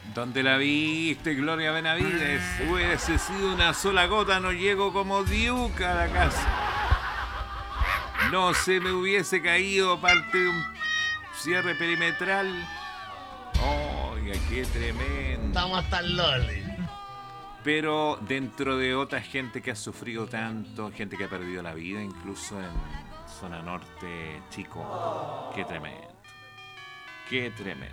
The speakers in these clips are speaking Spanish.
¿Dónde la viste, Gloria Benavides? Hubiese sido una sola gota, no llego como Diuca a la casa. No se me hubiese caído parte de un cierre perimetral. Oiga, qué tremendo. Estamos hasta el loli. Pero dentro de otra gente que ha sufrido tanto, gente que ha perdido la vida, incluso en zona norte, chico. Qué tremendo. Qué tremendo.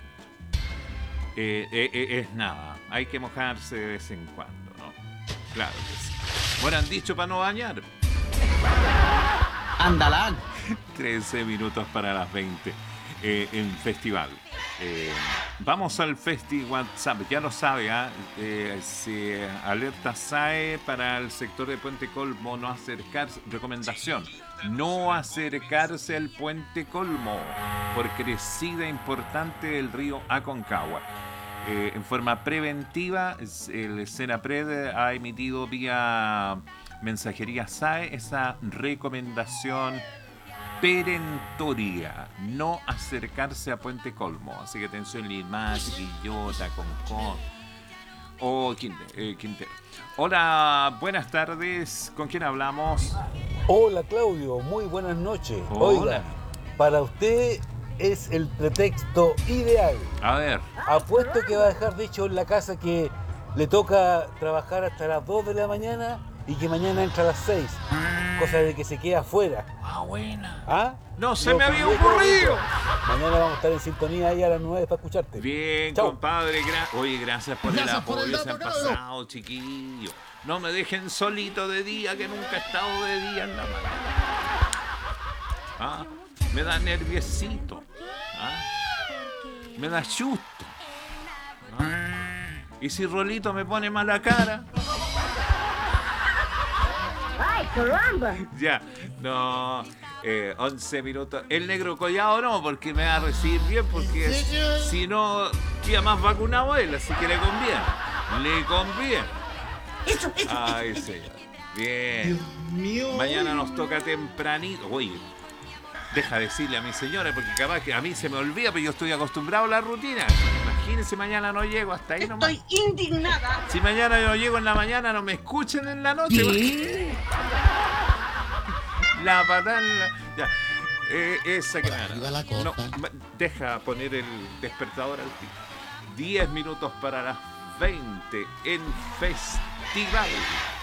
Es nada, hay que mojarse de vez en cuando, ¿no? Claro que sí. Bueno, han dicho para no bañar. Andalán. 13 minutos para las 20 en festival. Vamos al Festi WhatsApp, ya lo sabe, se alerta SAE para el sector de Puente Colmo, no acercarse, recomendación, no acercarse al Puente Colmo por crecida importante del río Aconcagua. En forma preventiva, el Senapred ha emitido vía mensajería SAE esa recomendación perentoria, no acercarse a Puente Colmo. Así que atención, Limache, Quillota, Concón o Quintero. Hola, buenas tardes. ¿Con quién hablamos? Hola Claudio, muy buenas noches. Hola. Oiga, para usted es el pretexto ideal. A ver. Apuesto que va a dejar dicho en la casa que le toca trabajar hasta las 2 de la mañana y que mañana entra a las 6. Cosa de que se queda afuera. Ah, buena. ¿Ah? No se Lo me había publico ocurrido. ahorita. Mañana vamos a estar en sintonía ahí a las 9 para escucharte. Bien, Chau. compadre. Oye, gracias por el Gracias por el apoyo. Se dato, han cabrón. pasado, chiquillos. No me dejen solito de día, que nunca he estado de día en la mañana. Me da nerviosito. Me da susto. Y si Rolito me pone mala cara. ¡Ay, caramba! Ya, no. 11 minutos. El negro collado no, porque me va a recibir bien, porque si no, tía más vacunado él, así que le conviene. Le conviene. Eso. Ay, señor. Bien. Dios mío. Mañana nos toca tempranito. Oye, deja decirle a mi señora, porque capaz que a mí se me olvida, pero yo estoy acostumbrado a la rutina. Imagínense, mañana no llego hasta ahí nomás. Estoy indignada. Si mañana yo no llego en la mañana, no me escuchen en la noche. ¿Qué? La patada en la... Ya. Esa que Arriba la no, copa. deja poner el despertador al tiro. 10 minutos para las 20 en Festival.